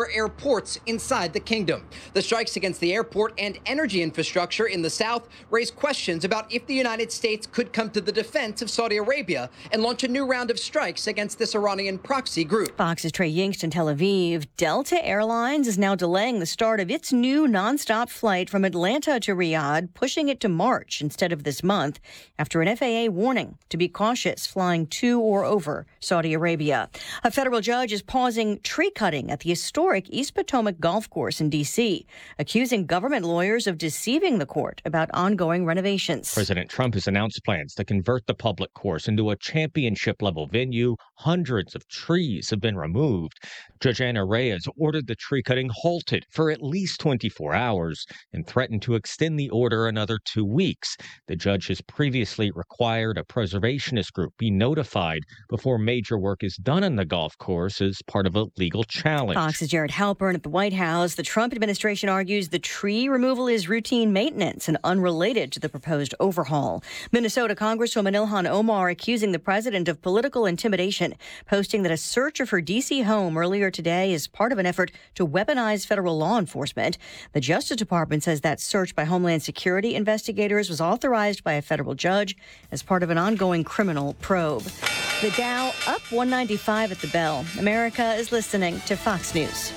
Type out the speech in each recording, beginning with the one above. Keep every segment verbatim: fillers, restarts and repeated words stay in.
major airports inside the kingdom. The strikes against the airport and energy infrastructure in the south raise questions about if the United States could come to the defense of Saudi Arabia and launch a new round of strikes against this Iranian proxy group. Fox's Trey Yingst in Tel Aviv. Delta Airlines is now delaying the start of its new nonstop flight from Atlanta to Riyadh, pushing it to March instead of this month after an F A A warning to be cautious flying to or over Saudi Arabia. A federal judge is pausing tree cutting at the historic East Potomac Golf Course in D C, accusing government lawyers of deceiving the court about ongoing renovations. President Trump has announced plans to convert the public course into a championship-level venue. Hundreds of trees have been removed. Judge Anna Reyes ordered the tree cutting halted for at least twenty-four hours and threatened to extend the order another two weeks. The judge has previously required a preservationist group be notified before major work is done on the golf course as part of a legal challenge. Fox's Jared Halpern at the White House. The Trump administration argues the tree removal is routine maintenance and unrelated to the proposed overhaul. Minnesota Congresswoman Ilhan Omar accusing the president of political intimidation, posting that a search of her D C home earlier today is part of an effort to weaponize federal law enforcement. The Justice Department says that search by Homeland Security investigators was authorized by a federal judge as part of an ongoing criminal probe. The Dow up one ninety-five at the bell. America is listening to Fox News.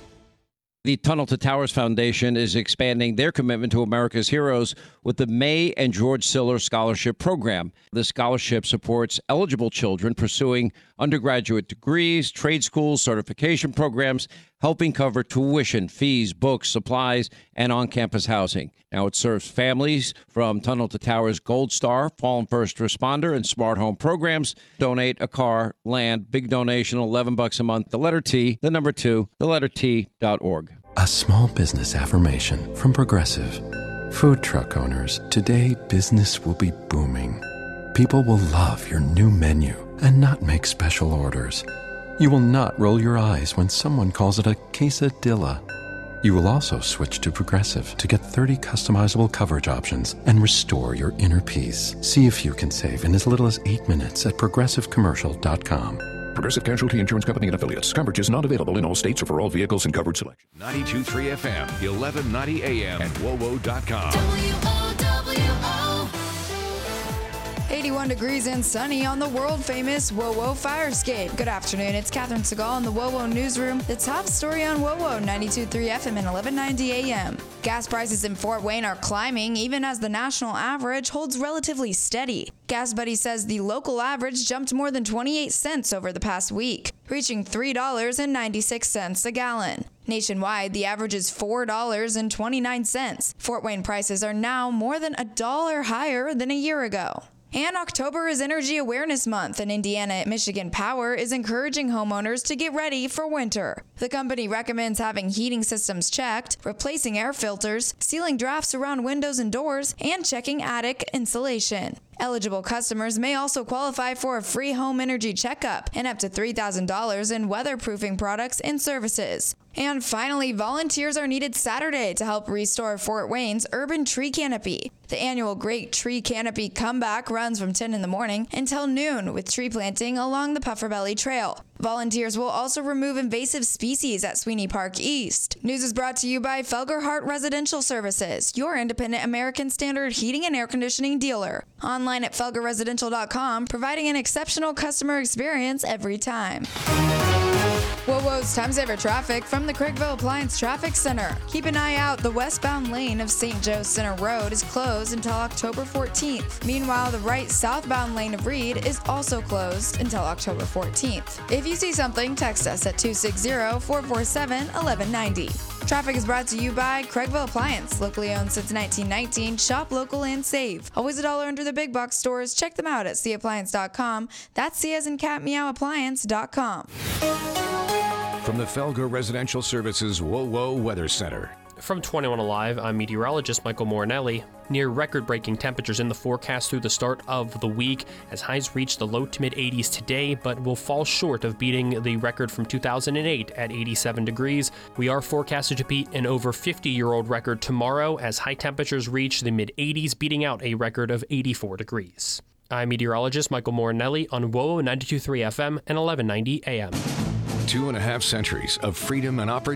The Tunnel to Towers Foundation is expanding their commitment to America's heroes with the May and George Siller Scholarship Program. The scholarship supports eligible children pursuing undergraduate degrees, trade schools, certification programs, helping cover tuition, fees, books, supplies, and on-campus housing. Now it serves families from Tunnel to Towers Gold Star, Fallen First Responder, and Smart Home programs. Donate a car, land, big donation, eleven bucks a month. The letter T, the number two, the letter T dot org. A small business affirmation from Progressive. Food truck owners, today business will be booming. People will love your new menu and not make special orders. You will not roll your eyes when someone calls it a quesadilla. You will also switch to Progressive to get thirty customizable coverage options and restore your inner peace. See if you can save in as little as eight minutes at progressive commercial dot com. Progressive Casualty Insurance Company and Affiliates. Coverage is not available in all states or for all vehicles and covered selection. ninety-two point three F M, eleven ninety A M, and W O W O dot com. W O W O. eighty-one degrees and sunny on the world-famous W O W O fire escape. Good afternoon, it's Catherine Segal in the W O W O Newsroom. The top story on W O W O, ninety-two point three F M and eleven ninety A M. Gas prices in Fort Wayne are climbing even as the national average holds relatively steady. Gas Buddy says the local average jumped more than twenty-eight cents over the past week, reaching three dollars and ninety-six cents a gallon. Nationwide, the average is four dollars and twenty-nine cents. Fort Wayne prices are now more than a dollar higher than a year ago. And October is Energy Awareness Month, and Indiana Michigan Power is encouraging homeowners to get ready for winter. The company recommends having heating systems checked, replacing air filters, sealing drafts around windows and doors, and checking attic insulation. Eligible customers may also qualify for a free home energy checkup and up to three thousand dollars in weatherproofing products and services. And finally, volunteers are needed Saturday to help restore Fort Wayne's urban tree canopy. The annual Great Tree Canopy Comeback runs from ten in the morning until noon with tree planting along the Puffer Belly Trail. Volunteers will also remove invasive species at Sweeney Park East. News is brought to you by Felgerhart Residential Services, your independent American Standard heating and air conditioning dealer. Online at felger residential dot com, providing an exceptional customer experience every time. W O W O's Time Saver Traffic from the Crickville Appliance Traffic Center. Keep an eye out. The westbound lane of Saint Joe Center Road is closed until October fourteenth. Meanwhile, the right southbound lane of Reed is also closed until October fourteenth. If you see something, text us at two six zero, four four seven, one one nine zero. Traffic is brought to you by Crickville Appliance, locally owned since nineteen nineteen. Shop local and save. Always a dollar under the big box stores. Check them out at c appliance dot com. That's C as in cat meow appliance dot com. From the Felger Residential Services W O W O Weather Center. From twenty-one Alive, I'm meteorologist Michael Morinelli. Near record-breaking temperatures in the forecast through the start of the week, as highs reach the low to mid-eighties today, but will fall short of beating the record from two thousand eight at eighty-seven degrees. We are forecasted to beat an over fifty-year-old record tomorrow as high temperatures reach the mid-eighties, beating out a record of eighty-four degrees. I'm meteorologist Michael Morinelli on W O W O ninety-two point three F M and eleven ninety A M. Two and a half centuries of freedom and opportunity.